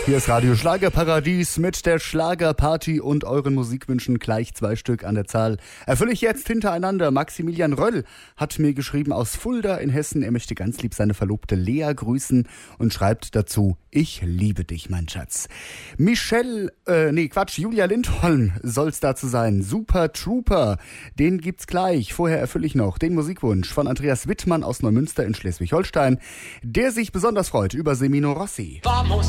Hier ist Radio Schlagerparadies mit der Schlagerparty und euren Musikwünschen, gleich 2 Stück an der Zahl. Erfülle ich jetzt hintereinander. Maximilian Röll hat mir geschrieben aus Fulda in Hessen. Er möchte ganz lieb seine Verlobte Lea grüßen und schreibt dazu: Ich liebe dich, mein Schatz. Julia Lindholm soll's dazu sein. Super Trooper, den gibt's gleich. Vorher erfülle ich noch den Musikwunsch von Andreas Wittmann aus Neumünster in Schleswig-Holstein, der sich besonders freut über Semino Rossi.